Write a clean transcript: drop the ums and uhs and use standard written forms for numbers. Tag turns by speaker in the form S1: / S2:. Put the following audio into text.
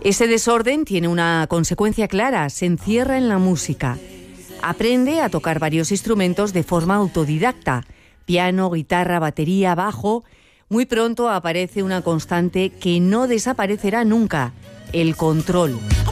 S1: Ese desorden tiene una consecuencia clara, se encierra en la música. Aprende a tocar varios instrumentos de forma autodidacta, piano, guitarra, batería, bajo. Muy pronto aparece una constante que no desaparecerá nunca: el control.